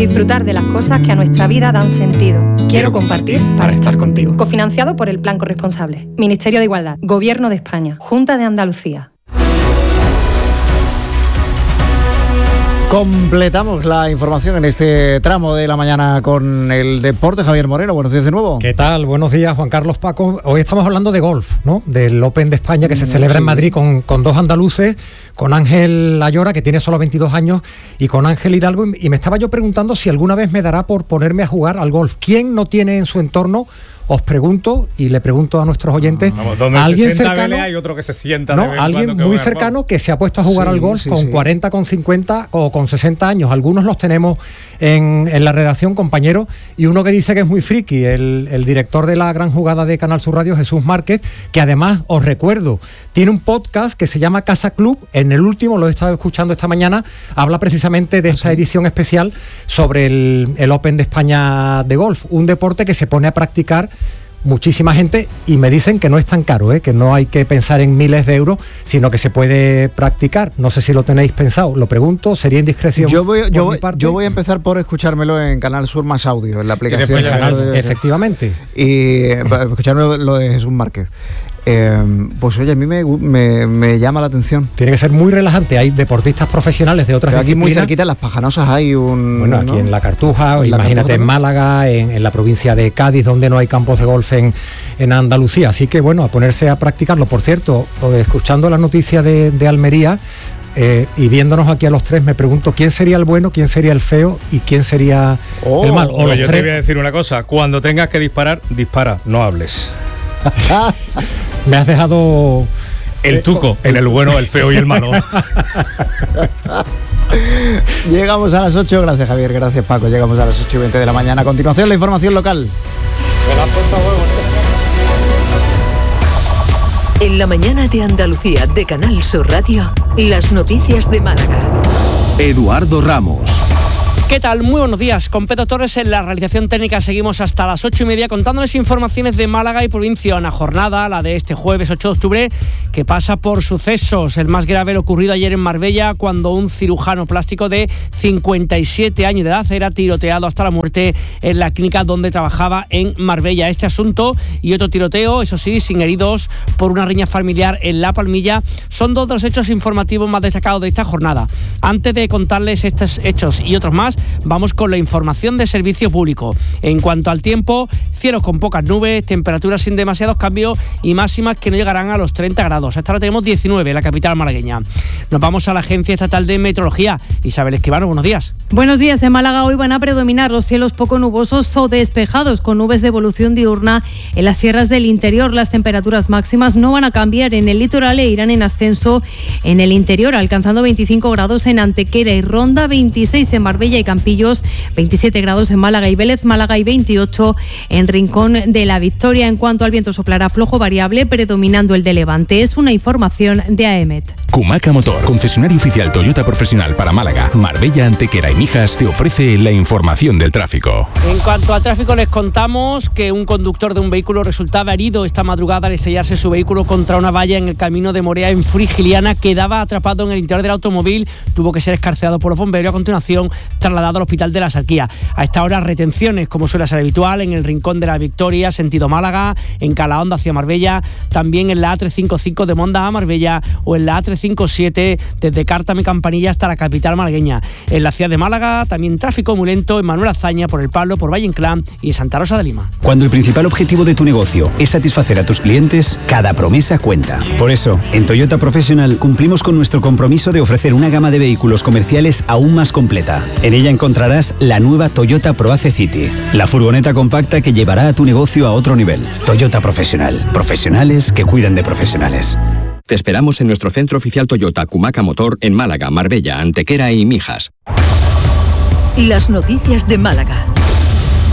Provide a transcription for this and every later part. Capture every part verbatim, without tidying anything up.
Disfrutar de las cosas que a nuestra vida dan sentido. Quiero compartir para estar contigo. Cofinanciado por el Plan Corresponsable. Ministerio de Igualdad. Gobierno de España. Junta de Andalucía. Completamos la información en este tramo de la mañana con el deporte. Javier Moreno, buenos días de nuevo. ¿Qué tal? Buenos días, Juan Carlos, Paco. Hoy estamos hablando de golf, ¿no? Del Open de España que se celebra en Madrid con, con dos andaluces, con Ángel Ayora, que tiene solo veintidós años, y con Ángel Hidalgo. Y me estaba yo preguntando si alguna vez me dará por ponerme a jugar al golf. ¿Quién no tiene en su entorno? Os pregunto, y le pregunto a nuestros oyentes, Vamos, donde ¿a alguien se sienta cercano? Belé, hay otro que se sienta ¿No? de vez en Alguien cuando que muy juega cercano golf. que se ha puesto a jugar Sí, al golf sí, con sí. cuarenta, con cincuenta o con sesenta años. Algunos los tenemos en, en la redacción, compañeros, y uno que dice que es muy friki, el, el director de la gran jugada de Canal Sur Radio, Jesús Márquez, que además, os recuerdo, tiene un podcast que se llama Casa Club. En el último, lo he estado escuchando esta mañana, habla precisamente de esta edición especial sobre el, el Open de España de golf, un deporte que se pone a practicar muchísima gente, y me dicen que no es tan caro, ¿eh? Que no hay que pensar en miles de euros, sino que se puede practicar. No sé si lo tenéis pensado, lo pregunto, sería indiscreción. Yo voy, yo, por voy, mi parte. yo voy a empezar por escuchármelo en Canal Sur Más Audio, en la aplicación. En Canal- de- efectivamente. Y eh, para escucharme lo, lo de Jesús Márquez. Eh, pues oye, a mí me, me, me llama la atención. Tiene que ser muy relajante. Hay deportistas profesionales de otras Pero aquí disciplinas. muy cerquita, en Las Pajanosas, hay un... Bueno, aquí ¿no? en La Cartuja, En La imagínate Cartuja en Málaga, en, en la provincia de Cádiz, donde no hay campos de golf en, en Andalucía. Así que bueno, a ponerse a practicarlo. Por cierto, escuchando la noticia de, de Almería, eh, y viéndonos aquí a los tres, me pregunto quién sería el bueno, quién sería el feo y quién sería Oh, el malo. O Oye, los yo tres. te voy a decir una cosa, cuando tengas que disparar, dispara, no hables. Me has dejado... El tuco, en el bueno, el feo y el malo. Llegamos a las ocho, gracias Javier, gracias Paco. Llegamos a las ocho y veinte de la mañana. A continuación, la información local. En la mañana de Andalucía de Canal Sur Radio, las noticias de Málaga. Eduardo Ramos. ¿Qué tal? Muy buenos días. Con Pedro Torres en la realización técnica seguimos hasta las ocho y media contándoles informaciones de Málaga y provincia. Una jornada, la de este jueves ocho de octubre, que pasa por sucesos. El más grave, lo ocurrido ayer en Marbella, cuando un cirujano plástico de cincuenta y siete años de edad era tiroteado hasta la muerte en la clínica donde trabajaba en Marbella. Este asunto y otro tiroteo, eso sí, sin heridos, por una riña familiar en La Palmilla, son dos de los hechos informativos más destacados de esta jornada. Antes de contarles estos hechos y otros más, vamos con la información de servicio público. En cuanto al tiempo, cielos con pocas nubes, temperaturas sin demasiados cambios y máximas que no llegarán a los treinta grados. Hasta ahora tenemos diecinueve en la capital malagueña. Nos vamos a la Agencia Estatal de Meteorología. Isabel Escribano, buenos días. Buenos días. En Málaga hoy van a predominar los cielos poco nubosos o despejados, con nubes de evolución diurna en las sierras del interior. Las temperaturas máximas no van a cambiar en el litoral e irán en ascenso en el interior, alcanzando veinticinco grados en Antequera y Ronda, veintiséis en Marbella y Campillos, veintisiete grados en Málaga y Vélez, Málaga y veintiocho en Rincón de la Victoria. En cuanto al viento, soplará flojo variable, predominando el de levante. Es una información de A E M E T. Cumaca Motor, concesionario oficial Toyota profesional para Málaga, Marbella, Antequera y Mijas, te ofrece la información del tráfico. En cuanto al tráfico, les contamos que un conductor de un vehículo resultaba herido esta madrugada al estrellarse su vehículo contra una valla en el camino de Morea en Frigiliana. Quedaba atrapado en el interior del automóvil, tuvo que ser escarceado por los bomberos y a continuación trasladado al hospital de la Sarquía. A esta hora, retenciones, como suele ser habitual, en el Rincón de la Victoria, sentido Málaga, en Calahonda hacia Marbella, también en la A trescientos cincuenta y cinco de Monda a Marbella o en la A trescientos cincuenta y siete desde Cártama y Campanilla hasta la capital malagueña. En la ciudad de Málaga, también tráfico muy lento en Manuel Azaña, por El Pablo, por Valle Inclán y en Santa Rosa de Lima. Cuando el principal objetivo de tu negocio es satisfacer a tus clientes, cada promesa cuenta. Por eso, en Toyota Professional cumplimos con nuestro compromiso de ofrecer una gama de vehículos comerciales aún más completa. En ella encontrarás la nueva Toyota ProAce City, la furgoneta compacta que llevará a tu negocio a otro nivel. Toyota Professional, profesionales que cuidan de profesionales. Te esperamos en nuestro centro oficial Toyota Cumaca Motor en Málaga, Marbella, Antequera y Mijas. Las noticias de Málaga.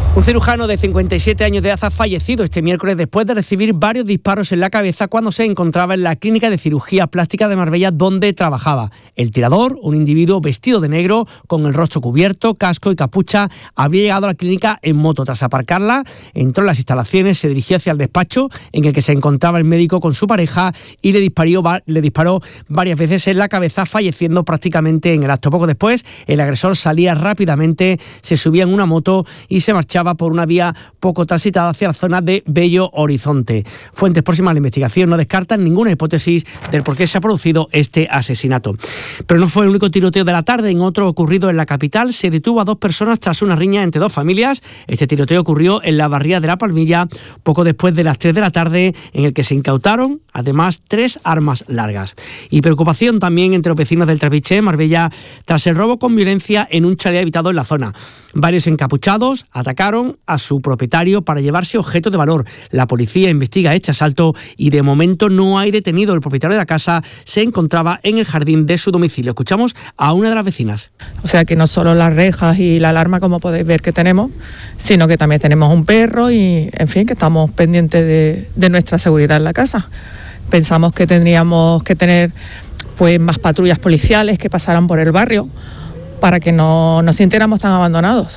Un cirujano de cincuenta y siete años de edad ha fallecido este miércoles después de recibir varios disparos en la cabeza cuando se encontraba en la clínica de cirugía plástica de Marbella donde trabajaba. El tirador, un individuo vestido de negro, con el rostro cubierto, casco y capucha, había llegado a la clínica en moto. Tras aparcarla, entró en las instalaciones, se dirigió hacia el despacho en el que se encontraba el médico con su pareja y le disparó, le disparó varias veces en la cabeza, falleciendo prácticamente en el acto. Poco después, el agresor salía rápidamente, se subía en una moto y se marchaba por una vía poco transitada hacia la zona de Bello Horizonte. Fuentes próximas a la investigación no descartan ninguna hipótesis del por qué se ha producido este asesinato. Pero no fue el único tiroteo de la tarde. En otro ocurrido en la capital, se detuvo a dos personas tras una riña entre dos familias. Este tiroteo ocurrió en la barriada de La Palmilla poco después de las tres de la tarde, en el que se incautaron además tres armas largas. Y preocupación también entre los vecinos del Trapiche, Marbella, tras el robo con violencia en un chalet habitado en la zona. Varios encapuchados atacaron a su propietario para llevarse objetos de valor. La policía investiga este asalto y de momento no hay detenido. El propietario de la casa se encontraba en el jardín de su domicilio. Escuchamos a una de las vecinas. O sea que no solo las rejas y la alarma, como podéis ver que tenemos, sino que también tenemos un perro y, en fin, que estamos pendientes de, de nuestra seguridad en la casa. Pensamos que tendríamos que tener pues más patrullas policiales que pasaran por el barrio para que no nos sintiéramos tan abandonados.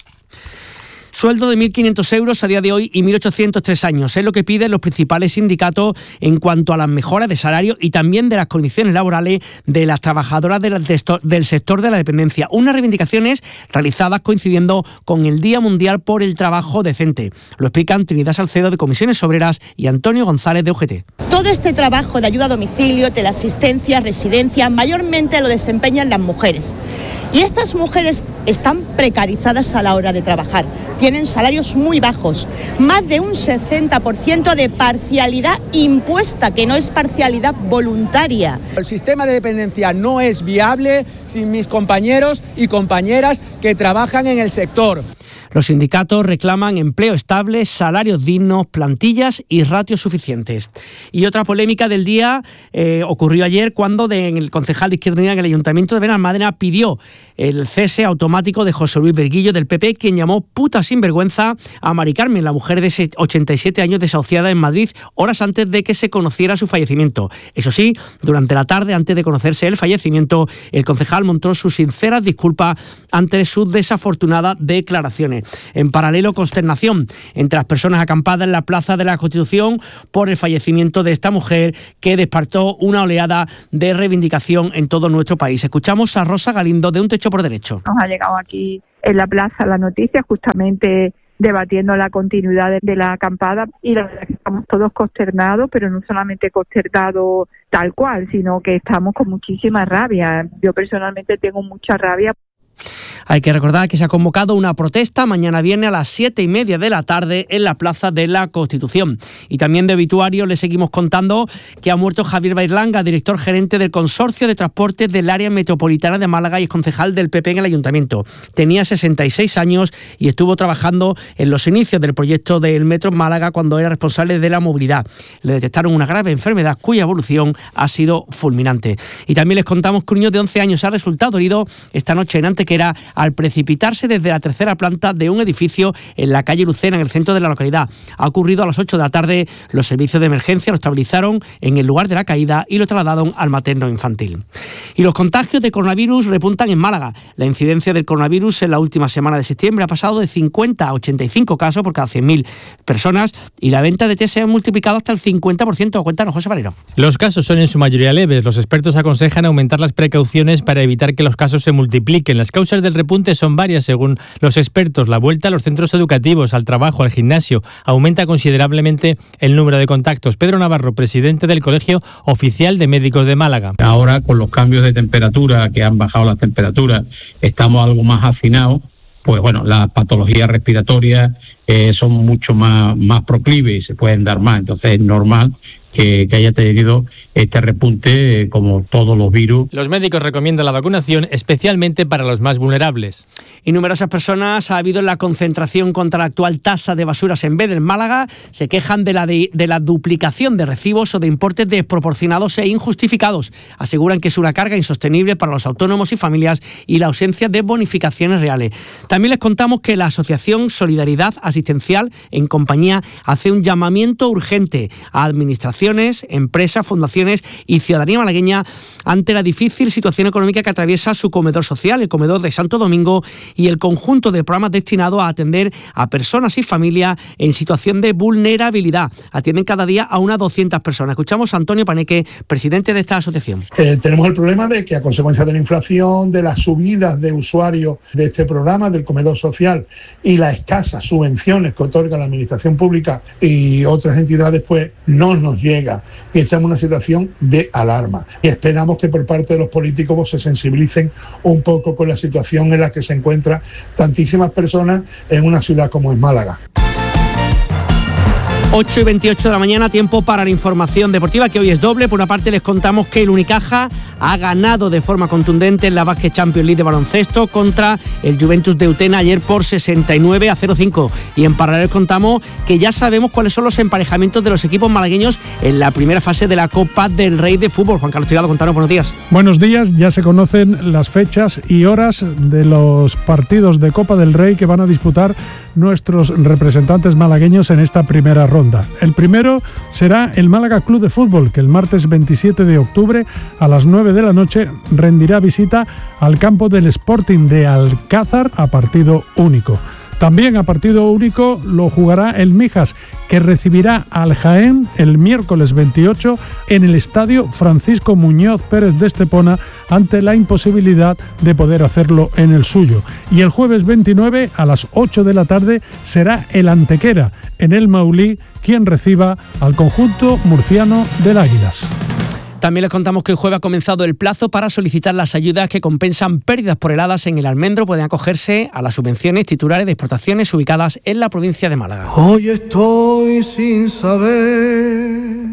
Sueldo de mil quinientos euros a día de hoy y mil ochocientos tres años. Es lo que piden los principales sindicatos en cuanto a las mejoras de salario y también de las condiciones laborales de las trabajadoras del sector de la dependencia. Unas reivindicaciones realizadas coincidiendo con el Día Mundial por el Trabajo Decente. Lo explican Trinidad Salcedo de Comisiones Obreras y Antonio González de U G T. Todo este trabajo de ayuda a domicilio, teleasistencia, residencia, mayormente lo desempeñan las mujeres. Y estas mujeres están precarizadas a la hora de trabajar. Tienen salarios muy bajos, más de un sesenta por ciento de parcialidad impuesta, que no es parcialidad voluntaria. El sistema de dependencia no es viable sin mis compañeros y compañeras que trabajan en el sector. Los sindicatos reclaman empleo estable, salarios dignos, plantillas y ratios suficientes. Y otra polémica del día eh, ocurrió ayer cuando de, el concejal de Izquierda Unida en el Ayuntamiento de Benalmádena pidió el cese automático de José Luis Berguillo del P P, quien llamó puta sinvergüenza a Mari Carmen, la mujer de ochenta y siete años desahuciada en Madrid, horas antes de que se conociera su fallecimiento. Eso sí, durante la tarde, antes de conocerse el fallecimiento, el concejal mostró sus sinceras disculpas ante sus desafortunadas declaraciones. En paralelo, consternación entre las personas acampadas en la Plaza de la Constitución por el fallecimiento de esta mujer, que despertó una oleada de reivindicación en todo nuestro país. Escuchamos a Rosa Galindo de Un Techo por Derecho. Nos ha llegado aquí en la plaza la noticia, justamente debatiendo la continuidad de, de la acampada, y la verdad es que estamos todos consternados, pero no solamente consternados tal cual, sino que estamos con muchísima rabia. Yo personalmente tengo mucha rabia. Hay que recordar que se ha convocado una protesta mañana viernes a las siete y media de la tarde en la Plaza de la Constitución. Y también de obituario le seguimos contando que ha muerto Javier Bairlanga, director gerente del Consorcio de Transportes del Área Metropolitana de Málaga y concejal del P P en el Ayuntamiento. Tenía sesenta y seis años y estuvo trabajando en los inicios del proyecto del Metro en Málaga cuando era responsable de la movilidad. Le detectaron una grave enfermedad cuya evolución ha sido fulminante. Y también les contamos que un niño de once años ha resultado herido esta noche en Antequera al precipitarse desde la tercera planta de un edificio en la calle Lucena, en el centro de la localidad. Ha ocurrido a las ocho de la tarde. Los servicios de emergencia lo estabilizaron en el lugar de la caída y lo trasladaron al materno infantil. Y los contagios de coronavirus repuntan en Málaga. La incidencia del coronavirus en la última semana de septiembre ha pasado de cincuenta a ochenta y cinco casos por cada cien mil personas y la venta de test se ha multiplicado hasta el cincuenta por ciento. Cuéntanos, José Valero. Los casos son en su mayoría leves. Los expertos aconsejan aumentar las precauciones para evitar que los casos se multipliquen. Las causas del repunte son varias, según los expertos. La vuelta a los centros educativos, al trabajo, al gimnasio, aumenta considerablemente el número de contactos. Pedro Navarro, presidente del Colegio Oficial de Médicos de Málaga. Ahora, con los cambios de temperatura, que han bajado las temperaturas, estamos algo más hacinados, pues bueno, las patologías respiratorias eh, son mucho más, más proclives y se pueden dar más. Entonces es normal que, que haya tenido este repunte, eh, como todos los virus. Los médicos recomiendan la vacunación especialmente para los más vulnerables. Y numerosas personas ha habido en la concentración contra la actual tasa de basuras en Beder, en Málaga. Se quejan de la, de, de la duplicación de recibos o de importes desproporcionados e injustificados. Aseguran que es una carga insostenible para los autónomos y familias y la ausencia de bonificaciones reales. También les contamos que la Asociación Solidaridad Asistencial en Compañía hace un llamamiento urgente a administraciones, empresas, fundaciones y ciudadanía malagueña ante la difícil situación económica que atraviesa su comedor social, el comedor de Santo Domingo, y el conjunto de programas destinados a atender a personas y familias en situación de vulnerabilidad. Atienden cada día a unas doscientas personas. Escuchamos a Antonio Paneque, presidente de esta asociación. Eh, tenemos el problema de que a consecuencia de la inflación, de las subidas de usuarios de este programa, del comedor social, y las escasas subvenciones que otorga la administración pública y otras entidades, pues no nos llega. Y estamos en una situación de alarma. Y esperamos que por parte de los políticos se sensibilicen un poco con la situación en la que se encuentran tantísimas personas en una ciudad como es Málaga. ocho y veintiocho de la mañana, tiempo para la información deportiva, que hoy es doble. Por una parte les contamos que el Unicaja ha ganado de forma contundente en la Basket Champions League de baloncesto contra el Juventus de Utena ayer por sesenta y nueve a cero cinco. Y en paralelo les contamos que ya sabemos cuáles son los emparejamientos de los equipos malagueños en la primera fase de la Copa del Rey de Fútbol. Juan Carlos Tirado, contanos, buenos días. Buenos días, ya se conocen las fechas y horas de los partidos de Copa del Rey que van a disputar nuestros representantes malagueños en esta primera ronda. El primero será el Málaga Club de Fútbol, que el martes veintisiete de octubre a las nueve de la noche rendirá visita al campo del Sporting de Alcázar a partido único. También a partido único lo jugará el Mijas, que recibirá al Jaén el miércoles veintiocho en el estadio Francisco Muñoz Pérez de Estepona, ante la imposibilidad de poder hacerlo en el suyo. Y el jueves veintinueve a las ocho de la tarde será el Antequera, en el Maulí, quien reciba al conjunto murciano del Águilas. También les contamos que el jueves ha comenzado el plazo para solicitar las ayudas que compensan pérdidas por heladas en el almendro. Pueden acogerse a las subvenciones titulares de exportaciones ubicadas en la provincia de Málaga. Hoy estoy sin saber,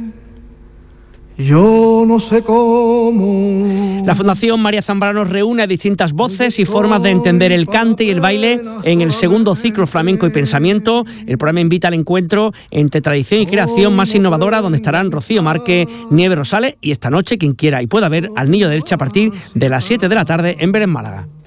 yo no sé cómo. La Fundación María Zambrano reúne a distintas voces y formas de entender el cante y el baile en el segundo ciclo Flamenco y Pensamiento. El programa invita al encuentro entre tradición y creación más innovadora, donde estarán Rocío Márquez, Nieves Rosales y esta noche quien quiera y pueda ver al Niño de Elche a partir de las siete de la tarde en Ver en Málaga.